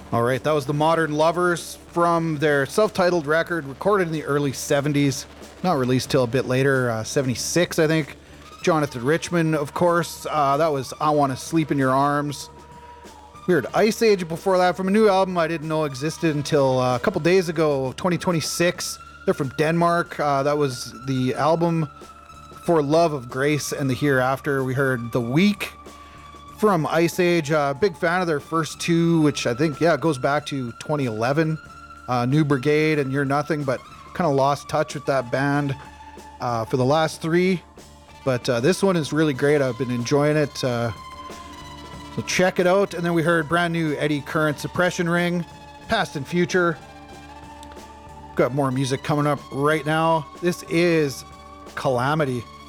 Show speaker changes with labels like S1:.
S1: All right, that was the Modern Lovers from their self-titled record, recorded in the early 70s, not released till a bit later, 76, I think. Jonathan Richman, of course. That was I Want to Sleep in Your Arms. We heard Ice Age before that from a new album I didn't know existed until a couple days ago, 2026. They're from Denmark. That was the album For Love of Grace and the Hereafter. We heard The Week from Ice Age. Big fan of their first two, which I think, goes back to 2011. New Brigade and You're Nothing, but kind of lost touch with that band for the last three. But this one is really great. I've been enjoying it. So check it out. And then we heard brand new Eddie Current Suppression Ring, Past and Future. Got more music coming up right now. This is Calamity.